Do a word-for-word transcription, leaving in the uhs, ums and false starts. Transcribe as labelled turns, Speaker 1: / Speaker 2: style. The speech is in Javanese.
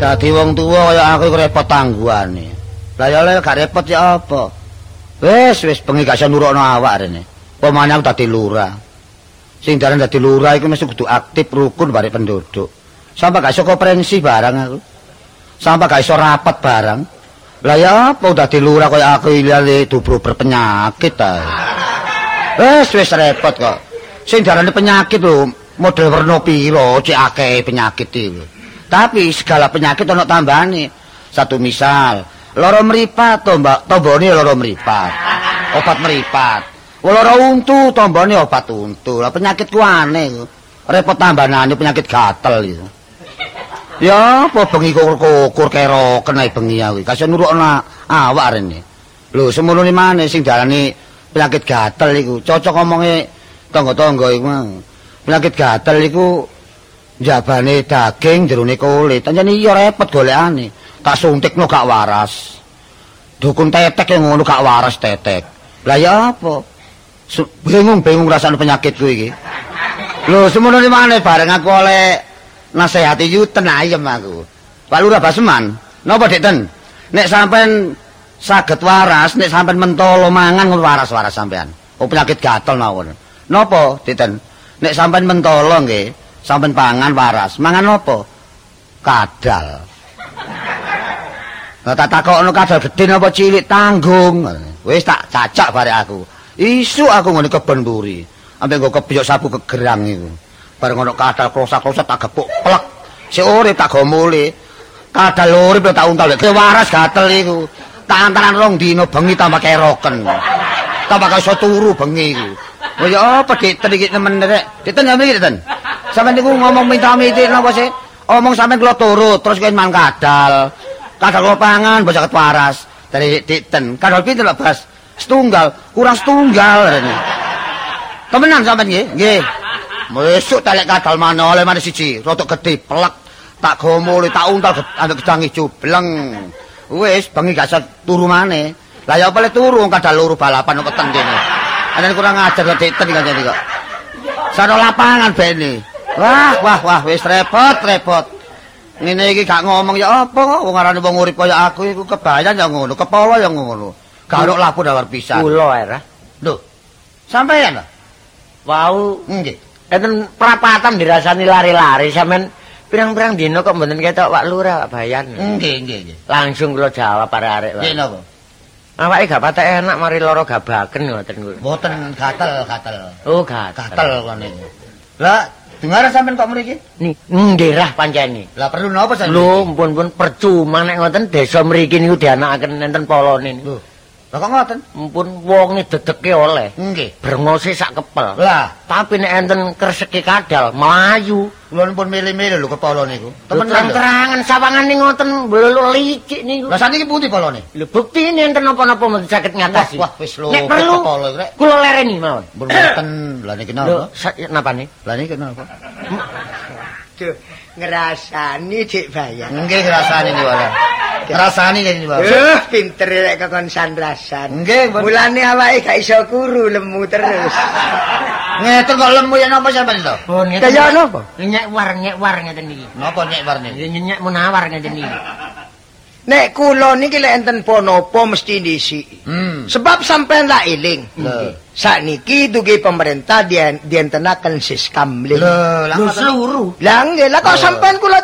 Speaker 1: Dadi wong tuwa kaya aku iku repot tangguhane. Lah ya lek gak repot ya apa? Wis wis bengi gak iso nurukno awak rene. Pemane aku dadi lurah. Sing daran dadi lurah iku mesti kudu aktif rukun bareng penduduk. Sampai gak iso koperensi barang aku. Sampai gak iso rapat barang. Lah ya apa dadi lurah kaya aku iki dubro berpenyakit ta. Wis wis repot kok. Sing darane penyakit lho model werna pira cek akeh penyakit iki. Tapi segala penyakit ana tambane. Satu misal, lara mripat tombak tombone lara mripat. Obat mripat. Lara untu tombone obat untu. Lah penyakit ku aneh. Repot tambanane penyakit gatel iki. Ya, apa bengi kukur keroken ae bengi aku. Kasih nurukna awak rene. Lho, semono maneh sing darani penyakit gatel iku. Cocok omonge tangga-tangga iku mang. Penyakit gatel iku jabane daging jerone kulit. Anjane iya repot golekane. Tak suntikno gak waras. Dukun tetek yang ngono gak waras tetek. Lah ya apa? Bingung-bingung rasane penyakitku iki. Lho, semono maneh bareng aku oleh nasihati yuten ayem aku. Pak Lurah Baseman, napa Dik Ten? Nek sampean saged waras, nek sampean mentolo mangan waras-waras sampean. Oh penyakit gatel mawon. Napa Dik Ten? Nek sampean mentolo nggih, sampean pangan waras. Mangan napa? Kadal. Lah tak takokno kadal gedhe napa cilik tanggung. Wis tak cacak barek aku. Isuk aku ngene kebon mburi. Ambek nggo kepiyok sapu kegerang iku. Bareng ono kadal klosak-klosak tak gepuk plek. Sik urip tak go mule. Kadal urip tak untal lek waras gatel iku. Tak antaran rong dino bengi tambah keroken. Tambah gak iso turu bengi iku. Oh ya apa Dik Ten iki nemen rek. Dik Ten ngambil Dik Ten. Sampeyan niku ngomong minta-minti napa sih? Omong sampeyan kula turut terus kowe man kadal. Kadal kula pangan bocah ket waras. Dari Dik Ten. Kadal pinten lho Bas? Setunggal, kurang setunggal rene. Temenan sampeyan nggih? Nggih. Mesuk telek kadal mana oleh mana siji, rotok gede pelek. Tak gomole tak untal ambek gedang ijo bleng. Wis bengi gak iso turu maneh. Lah ya apa le turu kadal loro balapan kok weteng kene. Ana kurang ajar kok Dik Ten kanjane kok. Sono lapangan bene. Wah, wah, wah wis repot, repot. Ngene iki gak ngomong ya apa kok wong arane wong urip kaya aku iku kebayan ya ngono, kepala ya ngono. Gak ono lapu dawar pisan.
Speaker 2: Kula era.
Speaker 1: Lho. Sampeyan lho.
Speaker 2: Wau,
Speaker 1: nggih.
Speaker 2: Enten prapatan dirasani lari-lari sampean pirang-pirang dina kok mboten ketok Pak Lurah, Pak Bayan.
Speaker 1: Nggih, nggih, nggih.
Speaker 2: Langsung kula jawab arek-arek, Pak.
Speaker 1: Nggih napa?
Speaker 2: Awake gak patek enak mari lara gabaken ngoten kuwi.
Speaker 1: Mboten gatel, gatel.
Speaker 2: Oh, gatel.
Speaker 1: Gatel kene. Lah, dengar sampean kok mriki?
Speaker 2: Nih, nderah pancene.
Speaker 1: Lah perlu napa sampean?
Speaker 2: Lho, mpun-pun percuma nek ngoten desa mriki niku dianakaken enten polone niku.
Speaker 1: Lah kok ngoten?
Speaker 2: Mumpun wonge dedeke oleh.
Speaker 1: Nggih.
Speaker 2: Brengose sak kepel.
Speaker 1: Lah,
Speaker 2: tapi nek enten kreseki kadal mlayu.
Speaker 1: kula pun milih-milih lho kepala niku.
Speaker 2: Temen terang-terangan sawangane ngoten blulu licik niku.
Speaker 1: Lah saniki pundi polone?
Speaker 2: Lho buktine enten napa-napa mboten saged ngatasi.
Speaker 1: Wah, wis lho
Speaker 2: nek perlu
Speaker 1: kepala rek.
Speaker 2: Kula lereni mawon.
Speaker 1: Pun mboten. Lah niki napa?
Speaker 2: Lho, napane?
Speaker 1: Lah niki napa?
Speaker 3: Duh, ngrasani Dik Bayan.
Speaker 1: Nggih ngrasani niku wae. Ngrasani niku wae.
Speaker 3: Eh, pinter rek kokon sandrasan.
Speaker 1: Nggih,
Speaker 3: mulane awake gak iso kuru, lemu terus.
Speaker 1: Ngeten kok lemu ya napa sampean to?
Speaker 2: Oh, ngeten.
Speaker 3: Kaya napa?
Speaker 2: Nyek war, nyek war ngeten iki.
Speaker 1: Napa nyek war niki?
Speaker 2: Nyek menawar ngeten iki.
Speaker 3: Nek kula niki lek enten ponopo mesti ndisiki.
Speaker 1: Hmm.
Speaker 3: Sebab sampean lak eling.
Speaker 1: Lho.
Speaker 3: Sakniki dugi pemerintah dien dientenaken siskam.
Speaker 1: Lho, lah
Speaker 2: Lho seluruh.
Speaker 3: Lah nggih, lah kok sampean kula